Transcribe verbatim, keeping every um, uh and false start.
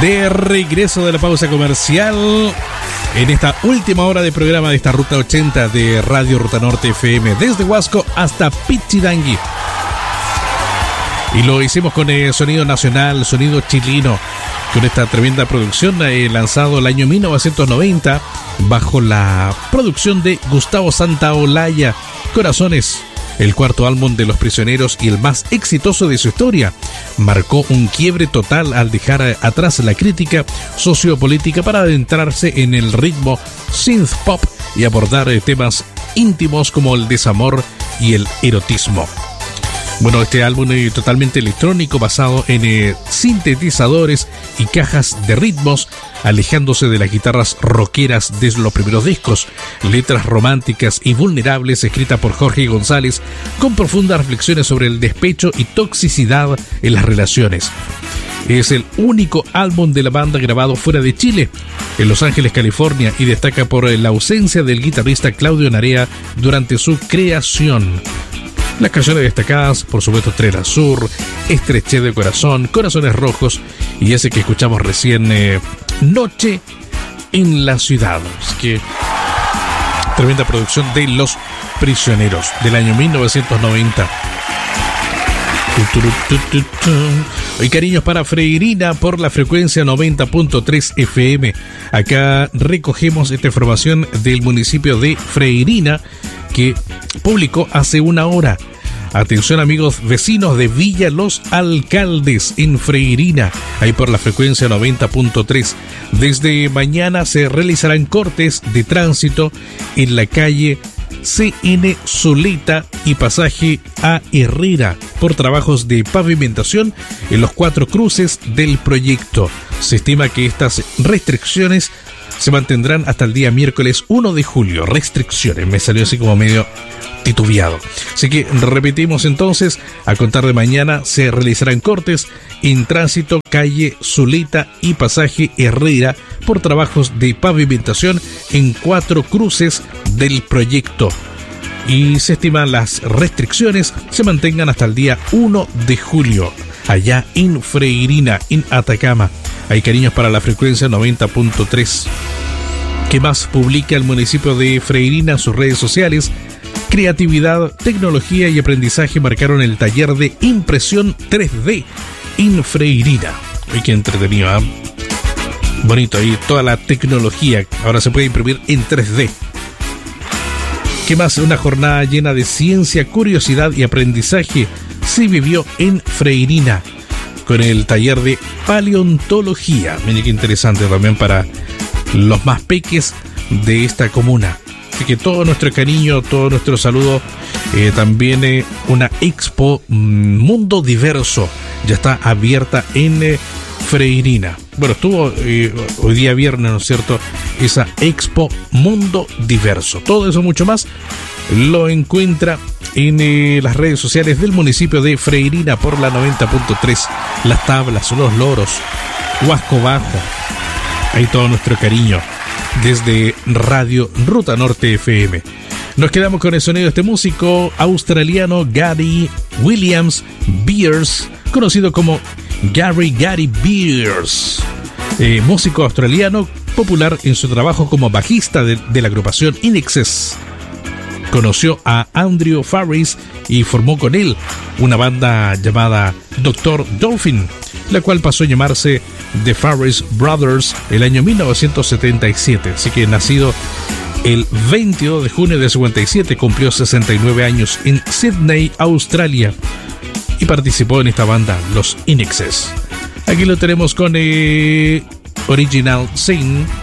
De regreso de la pausa comercial en esta última hora de programa de esta Ruta ochenta de Radio Ruta Norte F M, desde Huasco hasta Pichidangui. Y lo hicimos con el sonido nacional, sonido chileno, con esta tremenda producción eh, lanzado el año mil novecientos noventa bajo la producción de Gustavo Santaolalla, Corazones. El cuarto álbum de Los Prisioneros y el más exitoso de su historia, marcó un quiebre total al dejar atrás la crítica sociopolítica para adentrarse en el ritmo synth pop y abordar temas íntimos como el desamor y el erotismo. Bueno, este álbum es totalmente electrónico, basado en eh, sintetizadores y cajas de ritmos, alejándose de las guitarras rockeras de los primeros discos. Letras románticas y vulnerables escritas por Jorge González, con profundas reflexiones sobre el despecho y toxicidad en las relaciones. Es el único álbum de la banda grabado fuera de Chile, en Los Ángeles, California, y destaca por la ausencia del guitarrista Claudio Narea durante su creación. Las canciones destacadas, por supuesto, Estrella Sur, Estrechez de Corazón, Corazones Rojos y ese que escuchamos recién, eh, Noche en la Ciudad. Así que tremenda producción de Los Prisioneros del año mil novecientos noventa. Hoy cariños para Freirina por la frecuencia noventa punto tres F M. Acá recogemos esta información del municipio de Freirina, que publicó hace una hora. Atención amigos vecinos de Villa Los Alcaldes en Freirina, ahí por la frecuencia noventa punto tres. Desde mañana se realizarán cortes de tránsito en la calle C N Soleta y pasaje A Herrera por trabajos de pavimentación en los cuatro cruces del proyecto. Se estima que estas restricciones se mantendrán hasta el día miércoles uno de julio. Restricciones, me salió así como medio titubeado. Así que repetimos entonces, a contar de mañana se realizarán cortes en tránsito calle Zuleta y pasaje Herrera por trabajos de pavimentación en cuatro cruces del proyecto. Y se estiman las restricciones se mantengan hasta el día uno de julio, allá en Freirina, en Atacama. Hay cariños para la frecuencia noventa punto tres. ¿Qué más publica el municipio de Freirina en sus redes sociales? Creatividad, tecnología y aprendizaje marcaron el taller de impresión tres D en Freirina. Uy, qué entretenido, ¿eh? Bonito ahí, toda la tecnología. Ahora se puede imprimir en tres D. ¿Qué más? Una jornada llena de ciencia, curiosidad y aprendizaje se vivió en Freirina con el taller de paleontología. Miren qué interesante también para los más peques de esta comuna. Así que todo nuestro cariño, todo nuestro saludo. Eh, también eh, una expo mm, Mundo Diverso ya está abierta en eh, Freirina. Bueno, estuvo eh, hoy día viernes, ¿no es cierto?, esa expo Mundo Diverso. Todo eso mucho más lo encuentra en eh, las redes sociales del municipio de Freirina por la noventa punto tres. Las Tablas, Los Loros, Huasco Bajo. Ahí todo nuestro cariño desde Radio Ruta Norte F M. Nos quedamos con el sonido de este músico australiano Gary Williams Beers, conocido como Gary Gary Beers, eh, músico australiano popular en su trabajo como bajista de, de la agrupación In Excess. Conoció a Andrew Farris y formó con él una banda llamada doctor Dolphin, la cual pasó a llamarse The Farris Brothers el año mil novecientos setenta y siete. Así que nacido el veintidós de junio de cincuenta y siete, cumplió sesenta y nueve años en Sydney, Australia, y participó en esta banda, los In Excess. Aquí lo tenemos con eh, Original Sin.